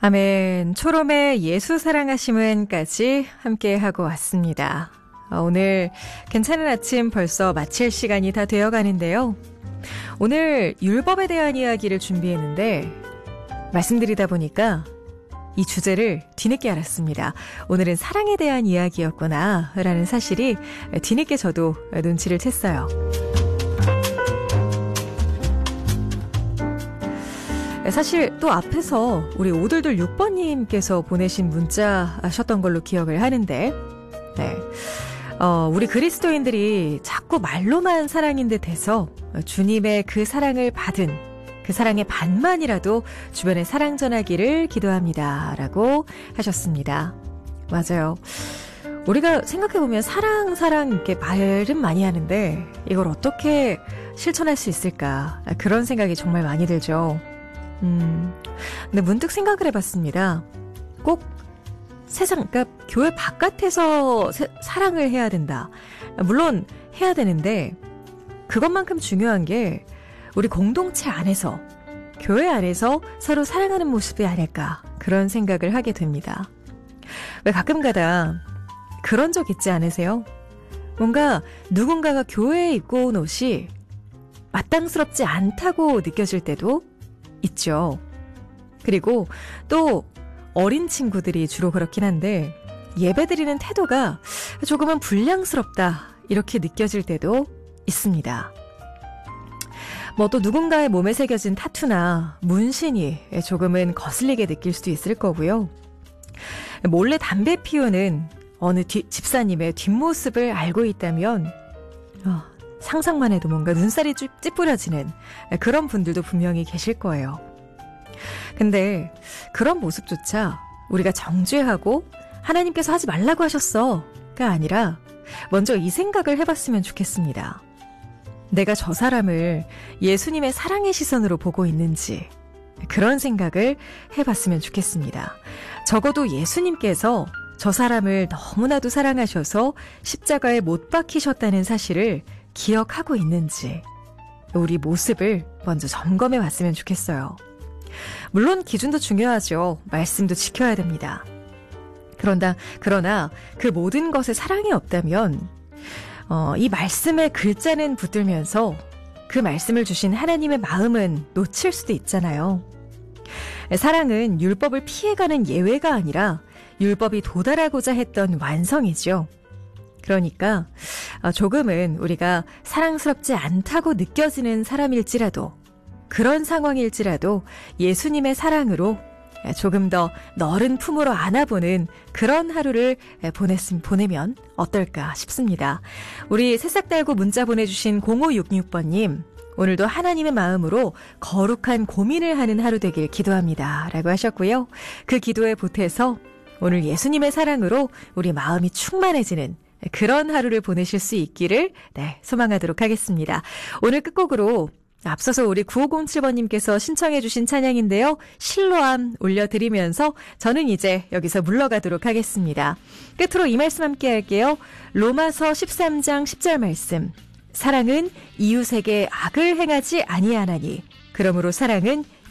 아멘. 초롬의 예수 사랑하심은까지 함께하고 왔습니다. 오늘 괜찮은 아침 벌써 마칠 시간이 다 되어가는데요. 오늘 율법에 대한 이야기를 준비했는데 말씀드리다 보니까 이 주제를 뒤늦게 알았습니다. 오늘은 사랑에 대한 이야기였구나 라는 사실이 뒤늦게 저도 눈치를 챘어요. 사실 또 앞에서 우리 오돌돌 6번님께서 보내신 문자셨던 걸로 기억을 하는데 우리 그리스도인들이 자꾸 말로만 사랑인 듯해서 주님의 그 사랑을 받은 그 사랑의 반만이라도 주변에 사랑 전하기를 기도합니다 라고 하셨습니다. 맞아요. 우리가 생각해보면 사랑 이렇게 말은 많이 하는데 이걸 어떻게 실천할 수 있을까 그런 생각이 정말 많이 들죠. 근데 문득 생각을 해봤습니다. 꼭 그러니까 교회 바깥에서 사랑을 해야 된다. 물론 해야 되는데 그것만큼 중요한 게 우리 공동체 안에서, 교회 안에서 서로 사랑하는 모습이 아닐까 그런 생각을 하게 됩니다. 왜 가끔가다 그런 적 있지 않으세요? 뭔가 누군가가 교회에 입고 온 옷이 마땅스럽지 않다고 느껴질 때도 있죠. 그리고 또 어린 친구들이 주로 그렇긴 한데 예배드리는 태도가 조금은 불량스럽다 이렇게 느껴질 때도 있습니다. 또 누군가의 몸에 새겨진 타투나 문신이 조금은 거슬리게 느낄 수도 있을 거고요. 몰래 담배 피우는 어느 집사님의 뒷모습을 알고 있다면 상상만 해도 뭔가 눈살이 찌푸려지는 그런 분들도 분명히 계실 거예요. 근데 그런 모습조차 우리가 정죄하고 하나님께서 하지 말라고 하셨어가 아니라 먼저 이 생각을 해봤으면 좋겠습니다. 내가 저 사람을 예수님의 사랑의 시선으로 보고 있는지 그런 생각을 해봤으면 좋겠습니다. 적어도 예수님께서 저 사람을 너무나도 사랑하셔서 십자가에 못 박히셨다는 사실을 기억하고 있는지 우리 모습을 먼저 점검해 봤으면 좋겠어요. 물론 기준도 중요하죠. 말씀도 지켜야 됩니다. 그러나 그 모든 것에 사랑이 없다면 이 말씀의 글자는 붙들면서 그 말씀을 주신 하나님의 마음은 놓칠 수도 있잖아요. 사랑은 율법을 피해가는 예외가 아니라 율법이 도달하고자 했던 완성이죠. 그러니까 조금은 우리가 사랑스럽지 않다고 느껴지는 사람일지라도 그런 상황일지라도 예수님의 사랑으로 조금 더 너른 품으로 안아보는 그런 하루를 보내면 어떨까 싶습니다. 우리 새싹 달고 문자 보내주신 0566번님 오늘도 하나님의 마음으로 거룩한 고민을 하는 하루 되길 기도합니다 라고 하셨고요. 그 기도에 보태서 오늘 예수님의 사랑으로 우리 마음이 충만해지는 그런 하루를 보내실 수 있기를 소망하도록 하겠습니다. 오늘 끝곡으로 앞서서 우리 9507번님께서 신청해 주신 찬양인데요. 실로암 올려드리면서 저는 이제 여기서 물러가도록 하겠습니다. 끝으로 이 말씀 함께 할게요. 로마서 13장 10절 말씀. 사랑은 이웃에게 악을 행하지 아니하나니 그러므로 사랑은